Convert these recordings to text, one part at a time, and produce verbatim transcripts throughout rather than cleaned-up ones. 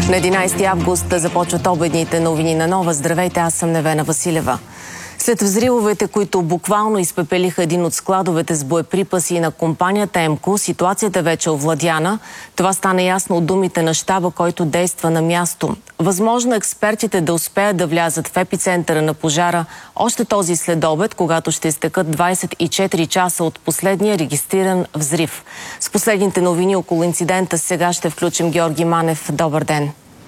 На единайсети август започват обедните новини на Нова. Здравейте, аз съм Невена Василева. След взривовете, които буквално изпепелиха един от складовете с боеприпаси на компанията Емко, ситуацията вече е овладяна. Това стана ясно от думите на щаба, който действа на място. Възможно експертите да успеят да влязат в епицентъра на пожара още този следобед, когато ще изтекат двайсет и четири часа от последния регистриран взрив. С последните новини около инцидента сега ще включим Георги Манев. Добър ден!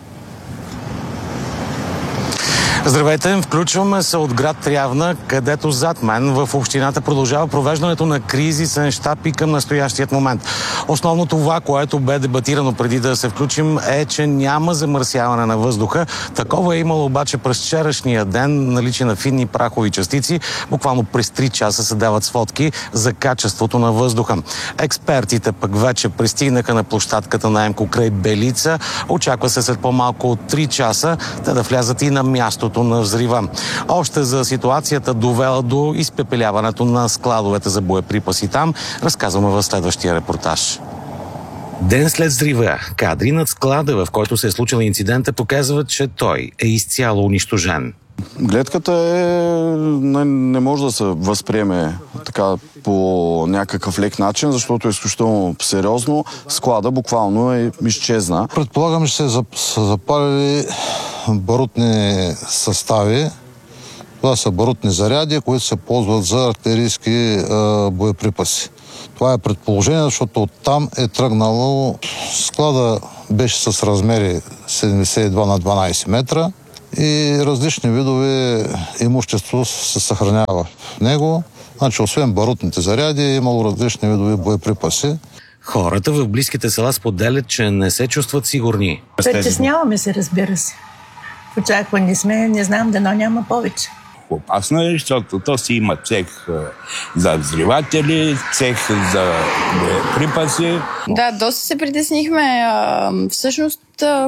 Здравейте, включваме се от град Трявна, където зад мен в общината продължава провеждането на кризисен щаб и към настоящият момент. Основно това, което бе дебатирано преди да се включим, е, че няма замърсяване на въздуха. Такова е имало обаче през вчерашния ден, наличие на финни прахови частици. Буквално през три часа се дават сводки за качеството на въздуха. Експертите пък вече пристигнаха на площадката на Емко край Белица. Очаква се след по-малко от три часа те да влязат и на мястото на взрива. Още за ситуацията, довела до изпепеляването на складовете за боеприпаси там, разказваме в следващия репортаж. Ден след взрива, кадри над склада, в който се е случил инцидента, показват, че той е изцяло унищожен. Гледката е... Не, не може да се възприеме така по някакъв лек начин, защото е изключително сериозно. Склада буквално е изчезна. Предполагам, че се са запалили барутни състави. Това са барутни заряди, които се ползват за артилерийски е, боеприпаси. Това е предположение, защото оттам е тръгнало. Склада беше с размери седемдесет и два на дванайсет метра и различни видове имущество се съхранява в него. Значи, освен барутните заряди, е имало различни видове боеприпаси. Хората в близките села споделят, че не се чувстват сигурни. Притесняваме се, разбира се. В очакване сме, не знам, дано няма повече. Опасно е, защото то си има цех за взриватели, цех за боеприпаси. Да, доста се притеснихме. Всъщност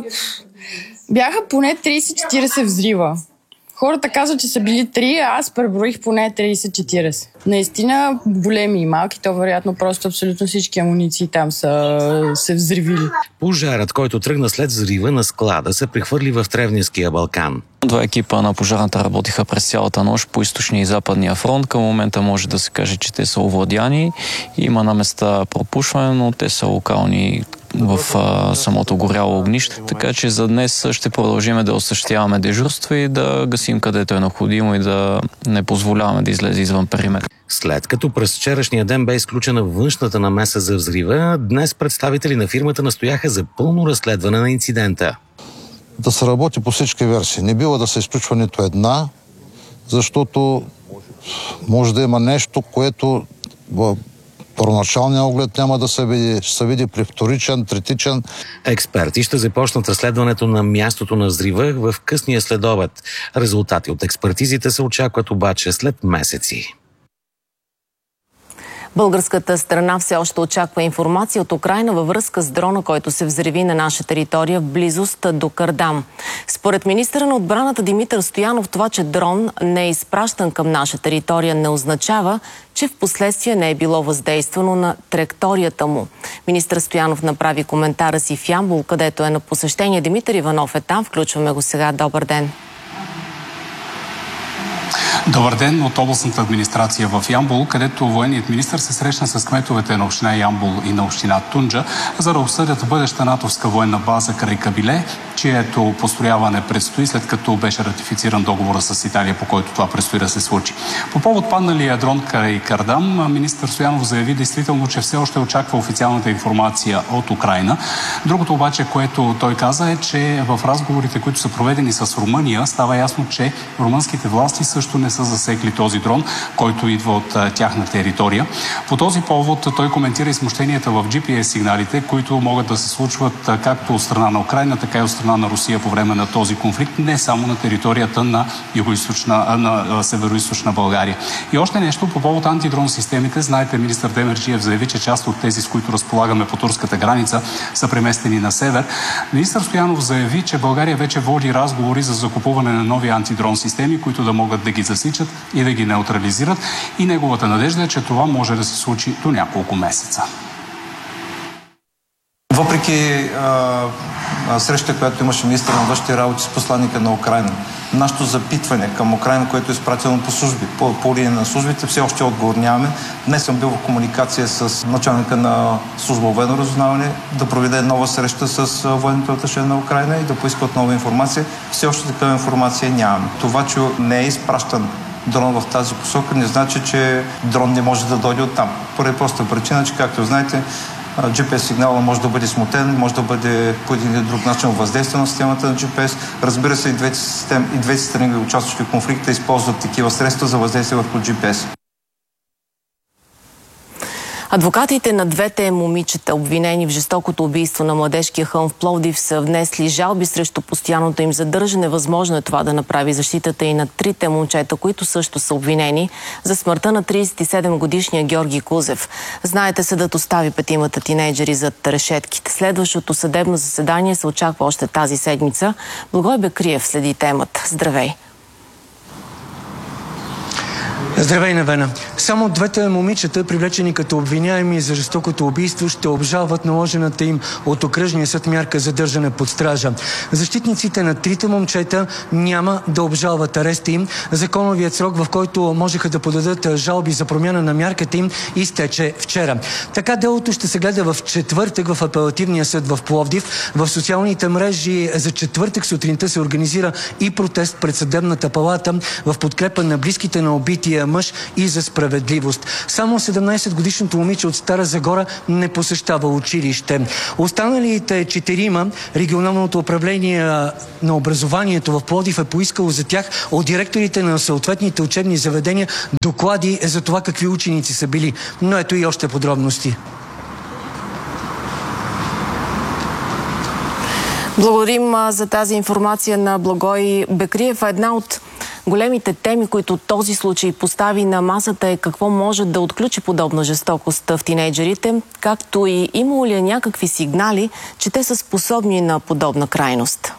бяха поне трийсет-четирийсет взрива. Хората казват, че са били три, а аз преброих поне трийсет-четирийсет. Наистина големи и малки, то вероятно просто абсолютно всички амуниции там са се взривили. Пожарът, който тръгна след взрива на склада, се прехвърли в Тревненския Балкан. Два екипа на пожарната работиха през цялата нощ по източния и западния фронт. Към момента може да се каже, че те са овладяни. Има на места пропушване, но те са локални в а, самото горяло огнище. Така че за днес ще продължим да осъществяваме дежурство и да гасим където е необходимо и да не позволяваме да излезе извън периметър. След като през вчерашния ден бе изключена външната намеса за взрива, днес представители на фирмата настояха за пълно разследване на инцидента. Да се работи по всички версии. Не бива да се изключва нито една, защото може да има нещо, което в първоначалния оглед няма да се види, ще се види при вторичен, третичен. Експерти ще започнат разследването на мястото на взрива в късния следобед. Резултати от експертизите се очакват обаче след месеци. Българската страна все още очаква информация от Украйна във връзка с дрона, който се взриви на наша територия в близост до Кардам. Според министъра на отбраната Димитър Стоянов, това, че дрон не е изпращан към наша територия, не означава, че в последствие не е било въздействано на траекторията му. Министър Стоянов направи коментара си в Ямбол, където е на посещение. Димитър Иванов е там. Включваме го сега. Добър ден! Добър ден от областната администрация в Ямбол, където военният министър се срещна с кметовете на община Ямбол и на община Тунджа, за да обсъдят бъдеща натовска военна база край Кабиле, чието построяване предстои, след като беше ратифициран договора с Италия, по който това предстои да се случи. По повод падналия дрон край Кардам, министър Стоянов заяви действително, че все още очаква официалната информация от Украйна. Другото обаче, което той каза, е, че в разговорите, които са проведени с Румъния, става ясно, че румънските власти също не са засекли този дрон, който идва от тяхна територия. По този повод той коментира и смущенията в джи пи ес сигналите, които могат да се случват както от страна на Украйна, така и от страна на Русия по време на този конфликт, не само на територията на, юго-источна, на северо-источна България. И още нещо по повод антидрон системите. Знаете, министър Демерджиев заяви, че част от тези, с които разполагаме по турската граница, са преместени на север. Министър Стоянов заяви, че България вече води разговори за закупуване на нови антидрон системи, които да могат да ги засичат и да ги неутрализират. И неговата надежда е, че това може да се случи до няколко месеца. Въпреки а, среща, която имаше министър на външните работи с посланника на Украйна. Нашето запитване към Украйна, което е изпратено по служби, по, по линия на службите, все още отговор нямаме. Днес съм бил в комуникация с началника на служба военно разузнаване да проведе нова среща с военното аташе на Украйна и да поискат нова информация. Все още такава информация нямаме. Това, че не е изпращан дрон в тази посока, не значи, че дрон не може да дойде оттам. Поради проста причина, че, както знаете, джи пи ес сигнала може да бъде смутен, може да бъде по един или друг начин въздействие на системата на джи пи ес. Разбира се, и двете, систем, и двете страни, участващи в конфликта, използват такива средства за въздействие върху джи пи ес. Адвокатите на двете момичета, обвинени в жестокото убийство на младежкия хълм в Пловдив, са внесли жалби срещу постоянното им задържане. Възможно е това да направи защитата и на трите момчета, които също са обвинени за смъртта на тридесет и седем годишния Георги Кузев. Знаете, съдът остави петимата тинейджери зад решетките. Следващото съдебно заседание се очаква още тази седмица. Благой Бекриев следи темата. Здравей! Здравей, Невена. Само двете момичета, привлечени като обвиняеми за жестокото убийство, ще обжалват наложената им от окръжния съд мярка задържане под стража. Защитниците на трите момчета няма да обжалват ареста им. Законовият срок, в който можеха да подадат жалби за промяна на мярката им, изтече вчера. Така делото ще се гледа в четвъртък в апелативния съд в Пловдив. В социалните мрежи за четвъртък сутринта се организира и протест пред съдебната палата в подкрепа на близките на убития мъж и за справедливост. Само седемнайсетгодишното момиче от Стара Загора не посещава училище. Останалите четирима, регионалното управление на образованието в Пловдив е поискало за тях от директорите на съответните учебни заведения доклади за това какви ученици са били. Но ето и още подробности. Благодарим за тази информация на Благой Бекриев. Една от големите теми, които този случай постави на масата, е какво може да отключи подобна жестокост в тинейджерите, както и имало ли някакви сигнали, че те са способни на подобна крайност.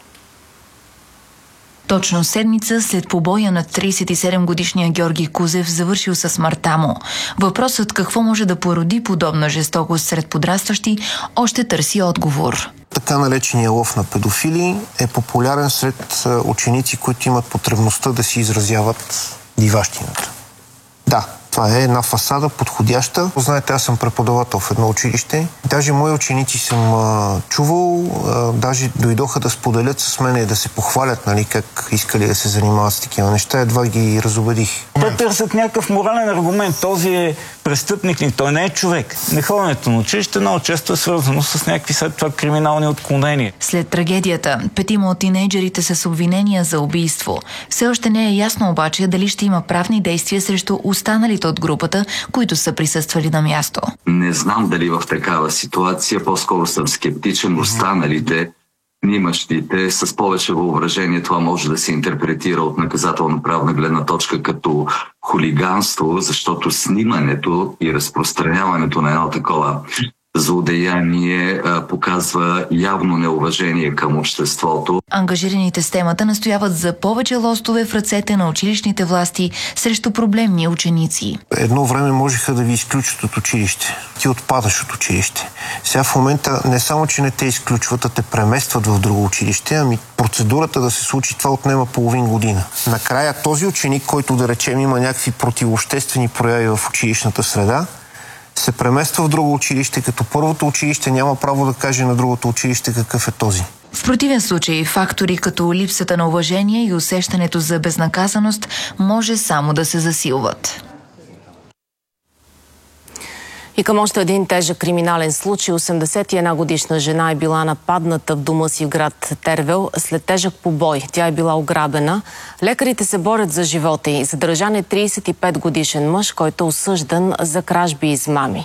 Точно седмица след побоя на тридесет и седем годишния Георги Кузев, завършил със смъртта му. Въпросът какво може да породи подобна жестокост сред подрастващи още търси отговор. Така наречения лов на педофили е популярен сред ученици, които имат потребността да си изразяват диващината. Да, това е една фасада, подходяща. Знаете, аз съм преподавател в едно училище. Даже мои ученици съм а, чувал, а, даже дойдоха да споделят с мен и да се похвалят, нали, как искали да се занимават с такива неща. Едва ги разубедих. Те търсят някакъв морален аргумент. Този е престъпник ли? Той не е човек. Неходенето на училище много често е свързано с някакви след това криминални отклонения. След трагедията, петима от тинейджерите с обвинения за убийство. Все още не е ясно обаче дали ще има правни действия срещу останалите от групата, които са присъствали на място. Не знам дали в такава ситуация, по-скоро съм скептичен. Останалите, снимащите, с повече въображение, това може да се интерпретира от наказателно-правна гледна точка като хулиганство, защото снимането и разпространяването на едно такова злодеяние а, показва явно неуважение към обществото. Ангажираните с темата настояват за повече лостове в ръцете на училищните власти срещу проблемни ученици. Едно време можеха да ви изключат от училище. Ти отпадаш от училище. Сега в момента не само, че не те изключват, а те преместват в друго училище, ами процедурата да се случи това отнема половин година. Накрая този ученик, който да речем има някакви противообществени прояви в училищната среда, се премества в друго училище, като първото училище няма право да каже на другото училище какъв е този. В противен случай фактори като липсата на уважение и усещането за безнаказаност може само да се засилват. И към още един тежък криминален случай. осемдесет и една годишна жена е била нападната в дома си в град Тервел след тежък побой. Тя е била ограбена. Лекарите се борят за живота й. Задържан е тридесет и пет годишен мъж, който е осъждан за кражби и измами.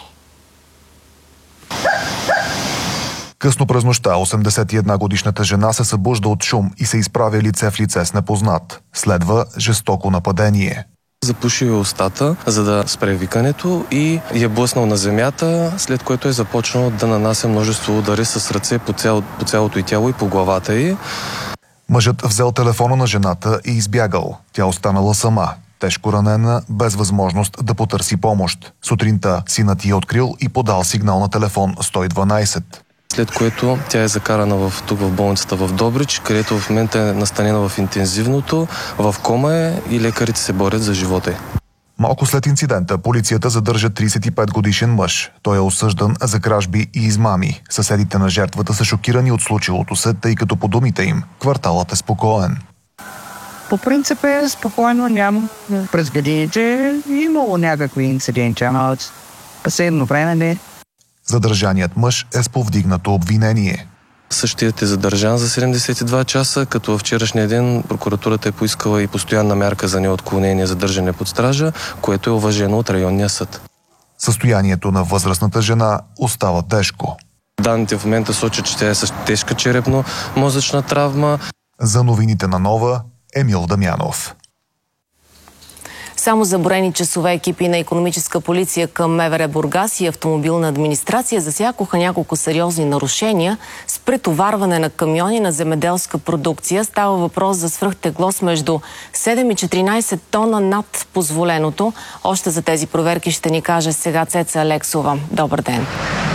Късно през нощта осемдесет и една годишната жена се събужда от шум и се изправя лице в лице с непознат. Следва жестоко нападение. Запуши устата, за да спре викането и я блъснал на земята, след което е започнал да нанася множество удари с ръце по, цяло, по цялото й тяло и по главата й. Мъжът взел телефона на жената и избягал. Тя останала сама, тежко ранена, без възможност да потърси помощ. Сутринта синът й е открил и подал сигнал на телефон сто и дванайсет. След което тя е закарана в, тук в болницата в Добрич, където в момента е настанена в интензивното, в кома е и лекарите се борят за живота й. Малко след инцидента полицията задържа тридесет и пет годишен мъж. Той е осъждан за кражби и измами. Съседите на жертвата са шокирани от случилото се, тъй като по думите им кварталът е спокоен. По принцип е спокойно, няма. През годините е имало някакви инциденти, ама последно време не. Задържаният мъж е с повдигнато обвинение. Същият е задържан за седемдесет и два часа, като във вчерашния ден прокуратурата е поискала и постоянна мярка за неотклонение за държане под стража, което е уважено от районния съд. Състоянието на възрастната жена остава тежко. Данните в момента сочат, че тя е с тежка черепно-мозъчна травма. За новините на Нова, Емил Дамянов. Само за броени часове екипи на икономическа полиция към МВР Бургас и автомобилна администрация засякоха няколко сериозни нарушения с претоварване на камиони на земеделска продукция. Става въпрос за свръхтеглост между седем и четиринайсет тона над позволеното. Още за тези проверки ще ни каже сега Цеца Алексова. Добър ден!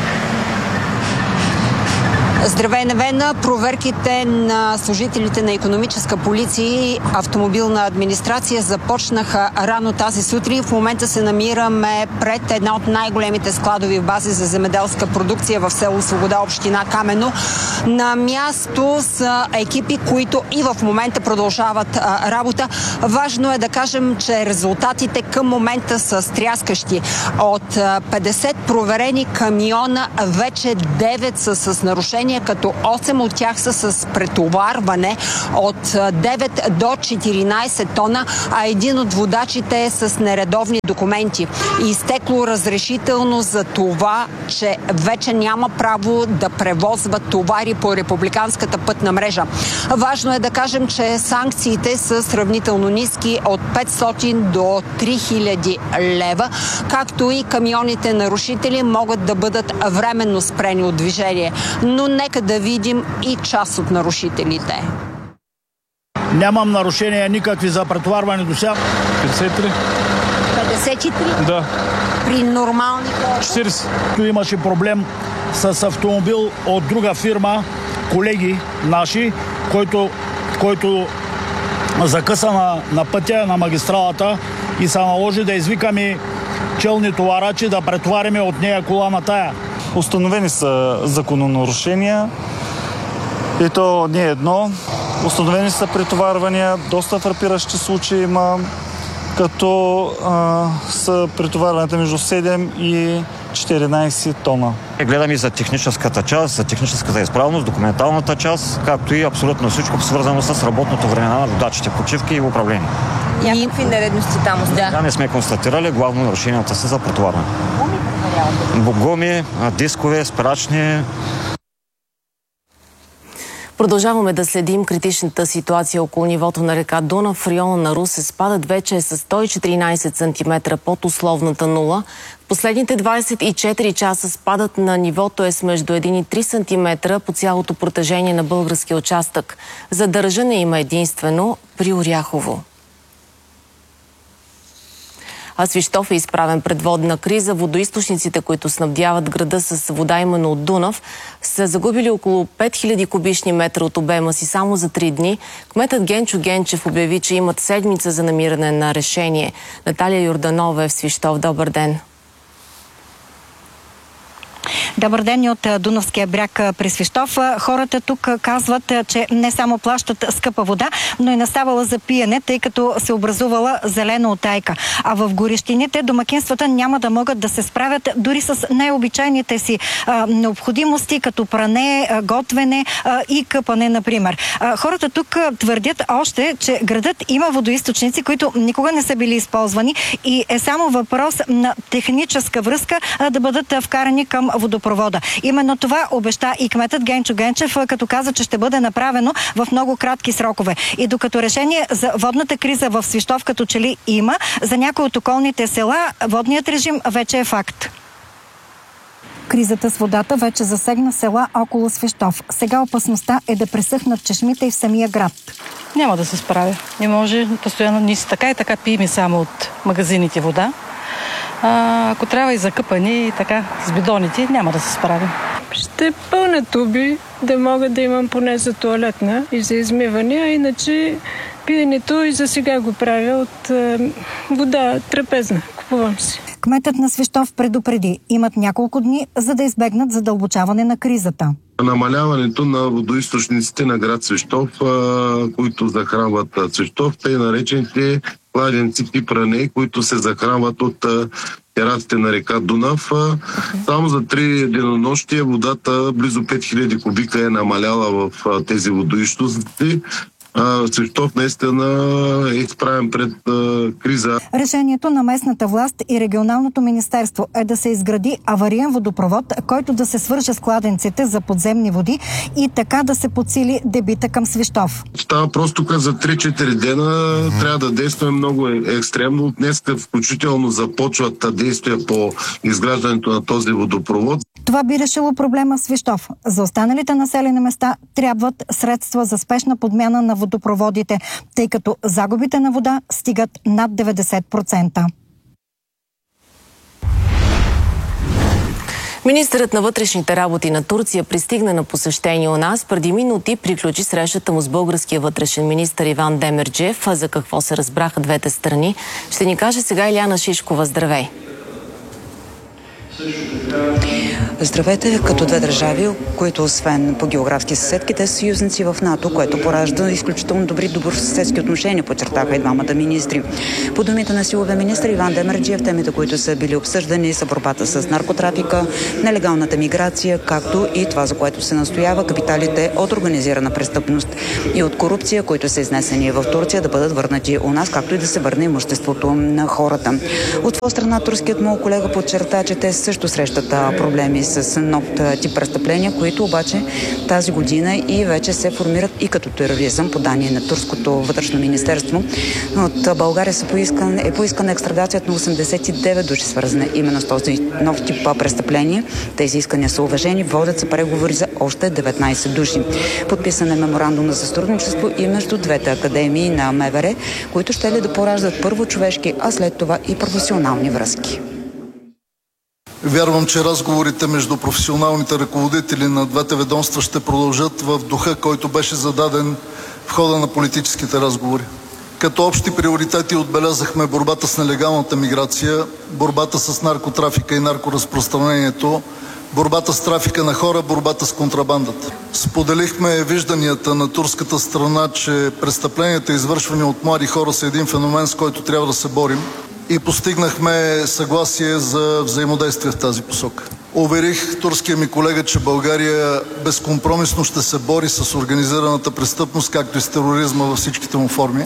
Здравей, Невена! Проверките на служителите на икономическа полиция и автомобилна администрация започнаха рано тази сутрин. В момента се намираме пред една от най-големите складови бази за земеделска продукция в село Свобода, община Камено. На място са екипи, които и в момента продължават а, работа. Важно е да кажем, че резултатите към момента са стряскащи. От а, петдесет проверени камиона вече девет са с нарушения, като осем от тях са с претоварване от девет до четиринайсет тона, а един от водачите е с нередовни документи. Изтекло разрешително за това, че вече няма право да превозва товари по републиканската пътна мрежа. Важно е да кажем, че санкциите са сравнително ниски от петстотин до три хиляди лева, както и камионите нарушители могат да бъдат временно спрени от движение. Но нека да видим и част от нарушителите. Нямам нарушения никакви за претоварване до сега. петдесет и три. петдесет и три? Да. При нормални хора? четирийсет. Tu имаше проблем с автомобил от друга фирма, колеги наши, който, който закъса на, на пътя, на магистралата и се наложи да извикаме челни товарачи да претовариме от нея кола на тая. Установени са закононарушения и то не едно. Установени са претоварвания, доста фрапиращи случаи има, като а, са претоварванията между седем и четиринайсет тона. Гледаме за техническата част, за техническата изправност, документалната част, както и абсолютно всичко свързано с работното време на водачите, почивки и управление. Някакви нередности там? Да. Да, не сме констатирали, главно нарушенията са за претоварване. Гуми, дискове, спирачни. Продължаваме да следим критичната ситуация около нивото на река Дунав. В района на Русе спадът вече е с сто и четиринайсет сантиметра под условната нула. В последните двайсет и четири часа спадът на нивото е с между един и три сантиметра по цялото протежение на българския участък. Задържане има единствено при Оряхово. А Свищов е изправен пред водна криза. Водоизточниците, които снабдяват града с вода именно от Дунав, са загубили около пет хиляди кубични метра от обема си само за три дни. Кметът Генчо Генчев обяви, че имат седмица за намиране на решение. Наталия Йорданова е в Свищов. Добър ден! Добър ден и от Дунавския бряг при Свищов. Хората тук казват, че не само плащат скъпа вода, но и наставала за пиене, тъй като се образувала зелена утайка. А в горещините домакинствата няма да могат да се справят дори с най-обичайните си а, необходимости, като пране, готвене а, и къпане, например. А, хората тук твърдят още, че градът има водоизточници, които никога не са били използвани и е само въпрос на техническа връзка а, да бъдат вкарани към водопровода. Именно това обеща и кметът Генчо Генчев, като каза, че ще бъде направено в много кратки срокове. И докато решение за водната криза в Свищов като че ли има, за някои от околните села водният режим вече е факт. Кризата с водата вече засегна села около Свищов. Сега опасността е да пресъхнат чешмите и в самия град. Няма да се справя. Не може постоянно ни си така и така пием само от магазините вода. А, ако трябва и за къпане и така с бидоните, няма да се справим. ще пълня туби, да мога да имам поне за тоалетна и за измиване, а иначе пиенето и за сега го правя от е, вода трапезна. Купувам си. Кметът на Свищов предупреди, имат няколко дни, за да избегнат задълбочаване на кризата. Намаляването на водоизточниците на град Свищов, които захранват Свищов, тъй наречените кладенци Пипране, които се захранват от терасите на река Дунав. Само за три денонощия водата, близо пет хиляди кубика е намаляла в тези водоизточници. Свищов наистина е изправен пред а, криза. Решението на местната власт и регионалното министерство е да се изгради авариен водопровод, който да се свърже с кладенците за подземни води и така да се подсили дебита към Свищов. Става просто тук за три-четири дена трябва да действаме много екстремно. Днес включително започват действия по изграждането на този водопровод. Това би решило проблема в Свищов. За останалите населени места трябват средства за спешна подмяна на водопроводите, тъй като загубите на вода стигат над деветдесет процента. Министърът на вътрешните работи на Турция пристигна на посещение у нас. Преди минути приключи срещата му с българския вътрешен министър Иван Демерджиев. За какво се разбраха двете страни, ще ни каже сега Илияна Шишкова. Здравей! Здравейте, като две държави, които освен по географски съседки, те са съюзници в НАТО, което поражда изключително добри добросъседски отношения, подчертаха и двамата министри. По думите на силовия министър Иван Демерджиев, темите, които са били обсъждани, са борбата с наркотрафика, нелегалната миграция, както и това, за което се настоява капиталите от организирана престъпност и от корупция, които са изнесени в Турция, да бъдат върнати у нас, както и да се върне имуществото на хората. От своя страна, турският му колега подчерта, че те също срещат проблеми с нов тип престъпления, които обаче тази година и вече се формират и като тероризъм, по данни на турското вътрешно министерство. От България са поискан, е поискана екстрадацията на осемдесет и девет души, свързана именно с този нов тип престъпление. Тези искания са уважени, водят се преговори за още деветнайсет души. Подписан е меморандум на сътрудничество и между двете академии на МВР, които ще ли да пораждат първо човешки, а след това и професионални връзки. Вярвам, че разговорите между професионалните ръководители на двете ведомства ще продължат в духа, който беше зададен в хода на политическите разговори. Като общи приоритети отбелязахме борбата с нелегалната миграция, борбата с наркотрафика и наркоразпространението, борбата с трафика на хора, борбата с контрабандата. Споделихме вижданията на турската страна, че престъпленията, извършвани от млади хора, са един феномен, с който трябва да се борим. И постигнахме съгласие за взаимодействие в тази посока. Уверих турския ми колега, че България безкомпромисно ще се бори с организираната престъпност, както и с тероризма във всичките му форми.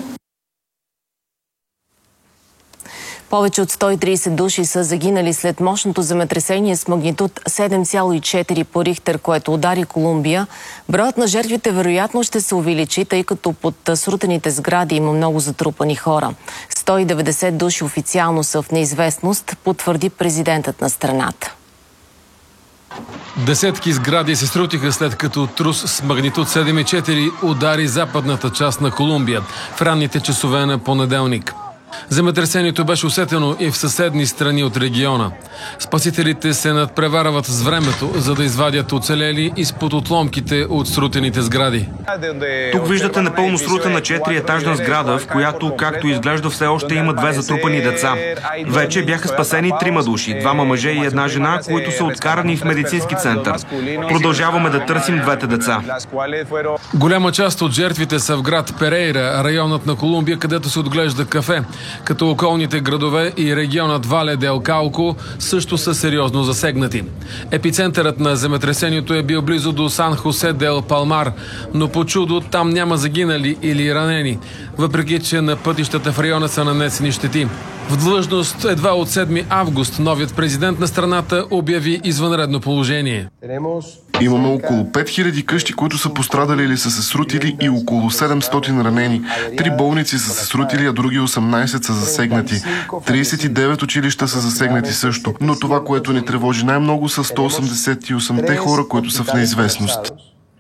Повече от сто и трийсет души са загинали след мощното земетресение с магнитуд седем цяло и четири по Рихтер, което удари Колумбия. Броят на жертвите вероятно ще се увеличи, тъй като под срутените сгради има много затрупани хора. сто и деветдесет души официално са в неизвестност, потвърди президентът на страната. Десетки сгради се срутиха след като трус с магнитуд седем цяло и четири удари западната част на Колумбия в ранните часове на понеделник. Земетресението беше усетено и в съседни страни от региона. Спасителите се надпреварват с времето, за да извадят оцелели изпод отломките от срутените сгради. Тук виждате напълно срутена четириетажна сграда, в която, както изглежда, все още има две затрупани деца. Вече бяха спасени трима души, двама мъже и една жена, които са откарани в медицински център. Продължаваме да търсим двете деца. Голяма част от жертвите са в град Перейра, районът на Колумбия, където се отглежда кафе, като околните градове и регионът Вале дел Кауко също са сериозно засегнати. Епицентърът на земетресението е бил близо до Сан Хосе дел Палмар, но по чудо там няма загинали или ранени, въпреки че на пътищата в района са нанесени щети. В длъжност едва от седми август новият президент на страната обяви извънредно положение. Имаме около пет хиляди къщи, които са пострадали или са се срутили, и около седемстотин ранени. Три болници са се срутили, а други осемнайсет са засегнати. трийсет и девет училища са засегнати също. Но това, което ни тревожи най-много, са сто осемдесет и осемте хора, които са в неизвестност.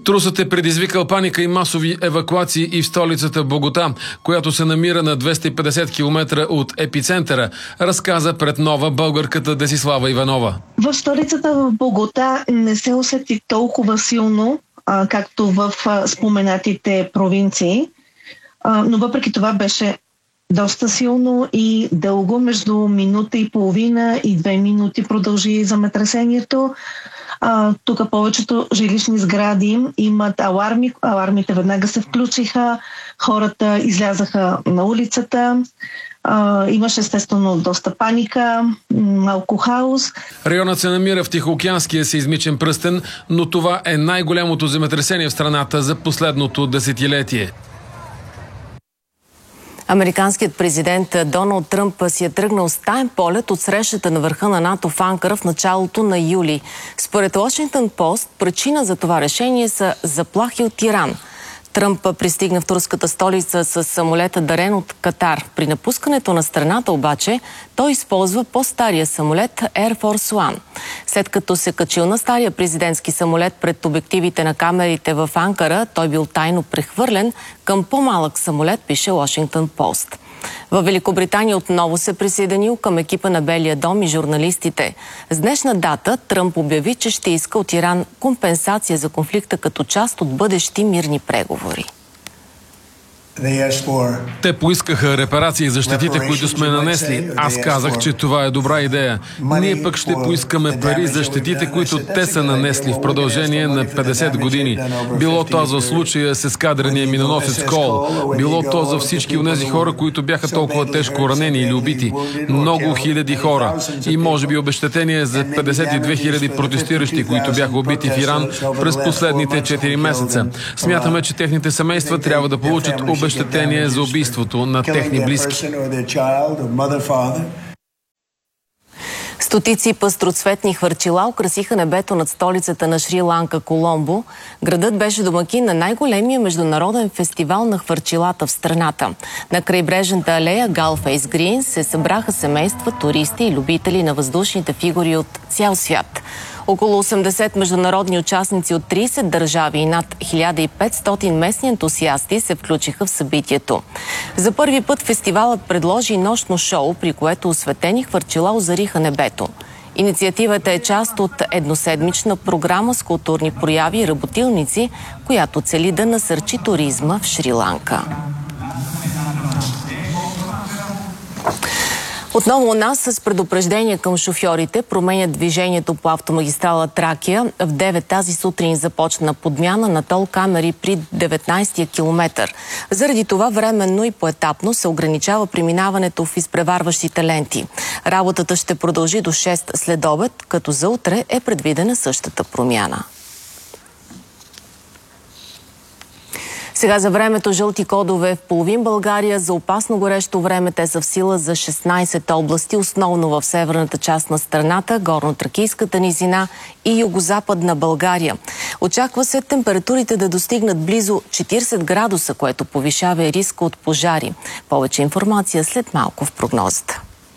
Трусът е предизвикал паника и масови евакуации и в столицата Богота, която се намира на двеста и петдесет километра от епицентъра, разказа пред Нова българката Десислава Иванова. В столицата в Богота не се усети толкова силно, а, както в а, споменатите провинции, а, но въпреки това беше доста силно и дълго, между минута и половина и две минути продължи земетресението. А, тук повечето жилищни сгради имат аларми. Алармите веднага се включиха, хората излязаха на улицата. А, имаше естествено доста паника, малко хаос. Районът се намира в Тихоокеанския сеизмичен пръстен, но това е най-голямото земетресение в страната за последното десетилетие. Американският президент Доналд Тръмп си е тръгнал с таен полет от срещата на върха на НАТО в Анкара в началото на юли. Според Washington Post, причина за това решение са заплахи от Иран. Тръмп пристигна в турската столица с самолета, дарен от Катар. При напускането на страната обаче той използва по-стария самолет Air Force One. След като се качил на стария президентски самолет пред обективите на камерите в Анкара, той бил тайно прехвърлен към по-малък самолет, пише Washington Post. В Великобритания отново се присъединил към екипа на Белия дом и журналистите. С днешна дата Тръмп обяви, че ще иска от Иран компенсация за конфликта като част от бъдещи мирни преговори. Те поискаха репарации за щетите, които сме нанесли. Аз казах, че това е добра идея. Ние пък ще поискаме пари за щетите, които те са нанесли в продължение на петдесет години. Било то за случая с ескадрения миноносец Кол, било то за всички онези хора, които бяха толкова тежко ранени или убити. Много хиляди хора. И може би обезщетение за петдесет и две хиляди протестиращи, които бяха убити в Иран през последните четири месеца. Смятаме, че техните семейства трябва да получат обезщетение за убийството на техни близки. Стотици пъстроцветни хвърчила украсиха небето над столицата на Шри-Ланка Коломбо. Градът беше домакин на най-големия международен фестивал на хвърчилата в страната. На крайбрежната алея Галфейс Грин се събраха семейства, туристи и любители на въздушните фигури от цял свят. Около осемдесет международни участници от тридесет държави и над хиляда и петстотин местни ентусиасти се включиха в събитието. За първи път фестивалът предложи нощно шоу, при което осветени хвърчила озариха небето. Инициативата е част от едноседмична програма с културни прояви и работилници, която цели да насърчи туризма в Шри-Ланка. Отново у нас с предупреждение към шофьорите променят движението по автомагистрала Тракия. В девет тази сутрин започна подмяна на тол камери при деветнайсетия километър. Заради това временно и поетапно се ограничава преминаването в изпреварващите ленти. Работата ще продължи до шест след обед, като за утре е предвидена същата промяна. Сега за времето жълти кодове в половин България. За опасно горещо време те са в сила за шестнайсет области, основно в северната част на страната, горно-тракийската низина и югозападна България. Очаква се температурите да достигнат близо четирийсет градуса, което повишава и риска от пожари. Повече информация след малко в прогнозата.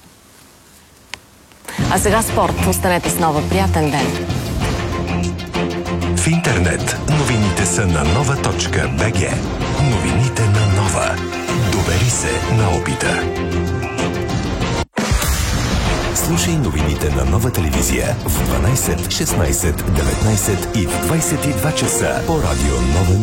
А сега спорт. Останете с нова. Приятен ден! В интернет новините са на нова точка бг. Новините на Нова. Довери се на опита. Слушай новините на Нова телевизия в дванайсет, шестнайсет, деветнайсет и в двайсет и два часа по радио Нова.